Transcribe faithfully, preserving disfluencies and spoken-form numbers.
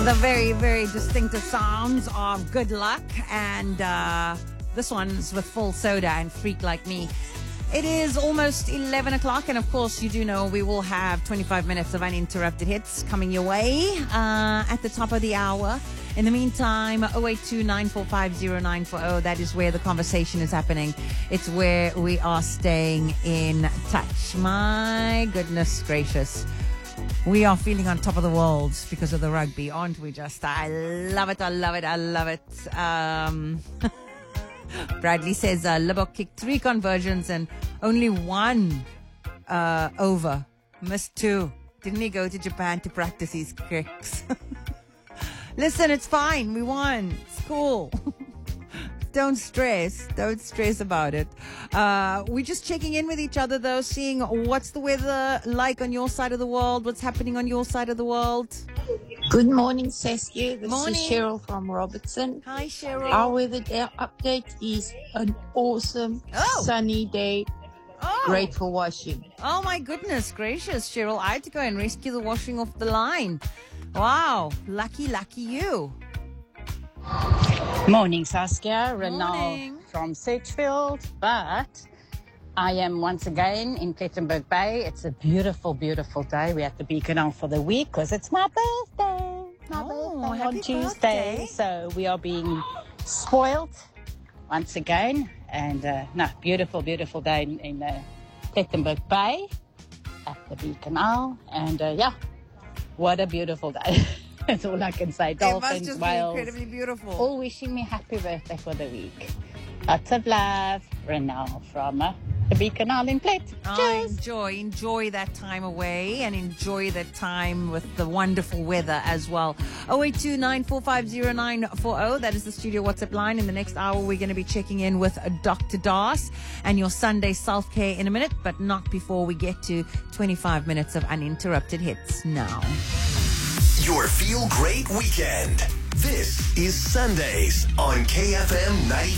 The very, very distinctive sounds of Good Luck, and uh, this one's with Full Soda and Freak Like Me. It is almost eleven o'clock, and of course, you do know we will have twenty-five minutes of uninterrupted hits coming your way uh, at the top of the hour. In the meantime, oh eight two, nine four five, oh nine four oh, that is where the conversation is happening. It's where we are staying in touch. My goodness gracious. We are feeling on top of the world because of the rugby, aren't we, just? I love it, I love it, I love it. Um, Bradley says uh, Lubbock kicked three conversions and only one uh, over. Missed two. Didn't he go to Japan to practice his kicks? Listen, it's fine. We won. It's cool. Don't stress. Don't stress about it. Uh, we're just checking in with each other, though, seeing what's the weather like on your side of the world, what's happening on your side of the world. Good morning, Saskia. This Morning. is Cheryl from Robertson. Hi, Cheryl. Our weather day update is an awesome Oh. sunny day. Oh. Great for washing. Oh, my goodness gracious, Cheryl. I had to go and rescue the washing off the line. Wow. Lucky, lucky you. Morning, Saskia. Morning. Renal from Sedgefield. But I am once again in Plettenberg Bay. It's a beautiful, beautiful day. We're at the Beacon Isle for the week because it's my birthday. My Oh, birthday happy on Tuesday. birthday. So we are being spoiled once again. And uh, no, beautiful, beautiful day in, in uh, Plettenberg Bay at the Beacon Isle. And uh, yeah, what a beautiful day. That's all I can say. It must Dolphins, just be whales, incredibly beautiful. all wishing me happy birthday for the week. Lots of love, Renal from uh, the Beacon Isle in Plet. Oh, Cheers. enjoy, enjoy that time away and enjoy that time with the wonderful weather as well. oh eight two, nine four five, oh nine four oh, that is the studio WhatsApp line. In the next hour, we're going to be checking in with Doctor Das and your Sunday self-care in a minute, but not before we get to twenty-five minutes of uninterrupted hits now. Your Feel Great Weekend. This is Sundays on K F M ninety.